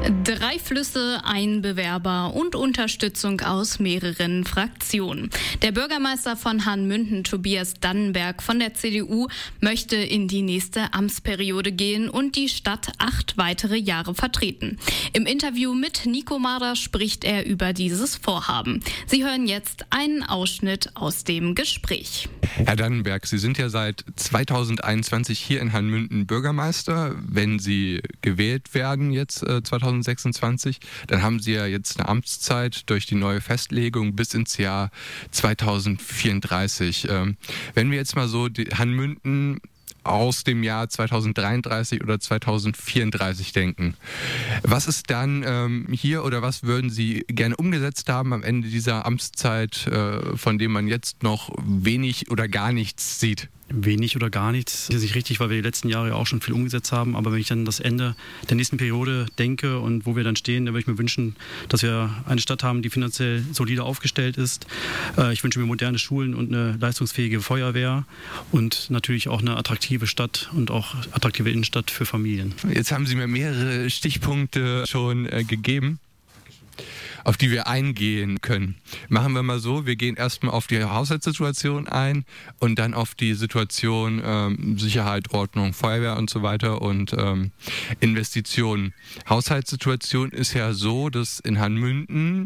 3 Flüsse, ein Bewerber und Unterstützung aus mehreren Fraktionen. Der Bürgermeister von Hanmünden, Tobias Dannenberg von der CDU, möchte in die nächste Amtsperiode gehen und die Stadt 8 weitere Jahre vertreten. Im Interview mit Nico Marder spricht er über dieses Vorhaben. Sie hören jetzt einen Ausschnitt aus dem Gespräch. Herr Dannenberg, Sie sind ja seit 2021 hier in Hanmünden Bürgermeister. Wenn Sie gewählt werden jetzt 2026, dann haben Sie ja jetzt eine Amtszeit durch die neue Festlegung bis ins Jahr 2034. Wenn wir jetzt mal so die Hanmünden aus dem Jahr 2033 oder 2034 denken. Was ist dann hier oder was würden Sie gerne umgesetzt haben am Ende dieser Amtszeit, von dem man jetzt noch wenig oder gar nichts sieht? Wenig oder gar nichts. Das ist nicht richtig, weil wir die letzten Jahre ja auch schon viel umgesetzt haben. Aber wenn ich dann das Ende der nächsten Periode denke und wo wir dann stehen, dann würde ich mir wünschen, dass wir eine Stadt haben, die finanziell solide aufgestellt ist. Ich wünsche mir moderne Schulen und eine leistungsfähige Feuerwehr und natürlich auch eine attraktive Stadt und auch attraktive Innenstadt für Familien. Jetzt haben Sie mir mehrere Stichpunkte schon gegeben, auf die wir eingehen können. Machen wir mal so, wir gehen erstmal auf die Haushaltssituation ein und dann auf die Situation Sicherheit, Ordnung, Feuerwehr und so weiter und Investitionen. Haushaltssituation ist ja so, dass in Hanmünden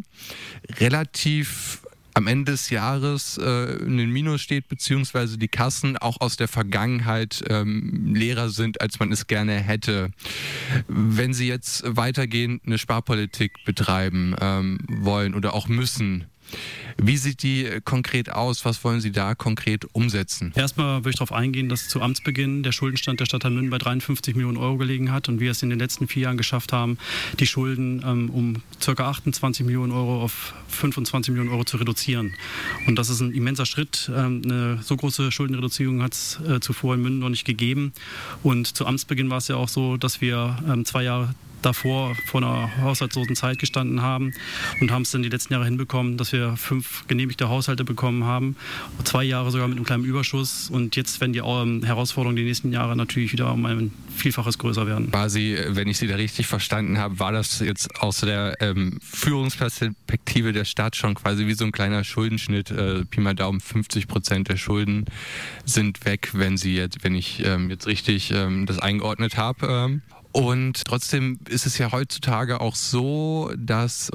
relativ am Ende des Jahres ein Minus steht, beziehungsweise die Kassen auch aus der Vergangenheit leerer sind, als man es gerne hätte. Wenn Sie jetzt weitergehend eine Sparpolitik betreiben wollen oder auch müssen, wie sieht die konkret aus? Was wollen Sie da konkret umsetzen? Erstmal würde ich darauf eingehen, dass zu Amtsbeginn der Schuldenstand der Stadt Hanmünden bei 53 Millionen Euro gelegen hat und wir es in den letzten 4 Jahren geschafft haben, die Schulden um ca. 28 Millionen Euro auf 25 Millionen Euro zu reduzieren. Und das ist ein immenser Schritt. Eine so große Schuldenreduzierung hat es zuvor in Münden noch nicht gegeben. Und zu Amtsbeginn war es ja auch so, dass wir 2 Jahre davor vor einer haushaltslosen Zeit gestanden haben und haben es dann die letzten Jahre hinbekommen, dass wir 5 genehmigte Haushalte bekommen haben, 2 Jahre sogar mit einem kleinen Überschuss und jetzt werden die Herausforderungen die nächsten Jahre natürlich wieder um ein Vielfaches größer werden. Quasi, wenn ich Sie da richtig verstanden habe, war das jetzt aus der Führungsperspektive der Stadt schon quasi wie so ein kleiner Schuldenschnitt, Pi mal Daumen, 50% der Schulden sind weg, wenn ich jetzt richtig das eingeordnet habe. Und trotzdem ist es ja heutzutage auch so, es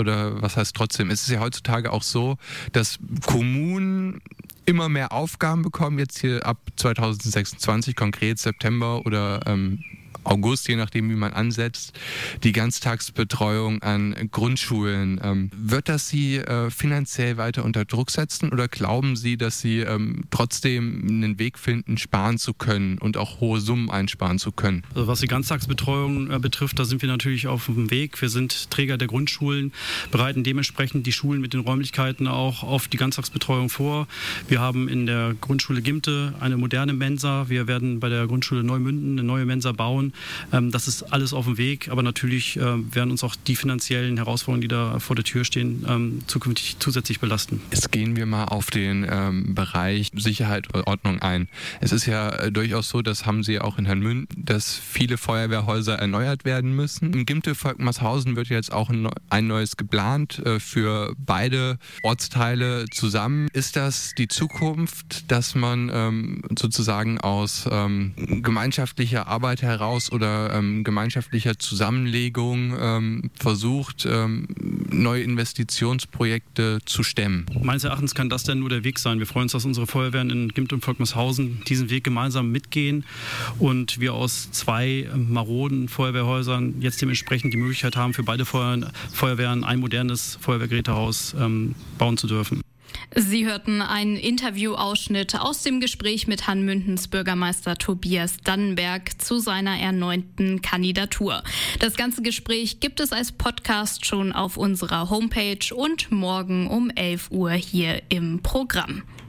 ist ja heutzutage auch so, dass Kommunen immer mehr Aufgaben bekommen, jetzt hier ab 2026, konkret September oder August, je nachdem wie man ansetzt, die Ganztagsbetreuung an Grundschulen. Wird das Sie finanziell weiter unter Druck setzen oder glauben Sie, dass Sie trotzdem einen Weg finden, sparen zu können und auch hohe Summen einsparen zu können? Also was die Ganztagsbetreuung betrifft, da sind wir natürlich auf dem Weg. Wir sind Träger der Grundschulen, bereiten dementsprechend die Schulen mit den Räumlichkeiten auch auf die Ganztagsbetreuung vor. Wir haben in der Grundschule Gimte eine moderne Mensa. Wir werden bei der Grundschule Neumünden eine neue Mensa bauen. Das ist alles auf dem Weg, aber natürlich werden uns auch die finanziellen Herausforderungen, die da vor der Tür stehen, zukünftig zusätzlich belasten. Jetzt gehen wir mal auf den Bereich Sicherheit und Ordnung ein. Es ist ja durchaus so, das haben Sie auch in Hanmünden, dass viele Feuerwehrhäuser erneuert werden müssen. Im Gimte Volkmarshausen wird jetzt auch ein neues geplant für beide Ortsteile zusammen. Ist das die Zukunft, dass man sozusagen aus gemeinschaftlicher Arbeit heraus oder gemeinschaftlicher Zusammenlegung versucht, neue Investitionsprojekte zu stemmen? Meines Erachtens kann das dann nur der Weg sein. Wir freuen uns, dass unsere Feuerwehren in Gimte und Volkmarshausen diesen Weg gemeinsam mitgehen und wir aus 2 maroden Feuerwehrhäusern jetzt dementsprechend die Möglichkeit haben, für beide Feuerwehren ein modernes Feuerwehrgerätehaus bauen zu dürfen. Sie hörten einen Interviewausschnitt aus dem Gespräch mit Hanmündens Bürgermeister Tobias Dannenberg zu seiner erneuten Kandidatur. Das ganze Gespräch gibt es als Podcast schon auf unserer Homepage und morgen um 11 Uhr hier im Programm.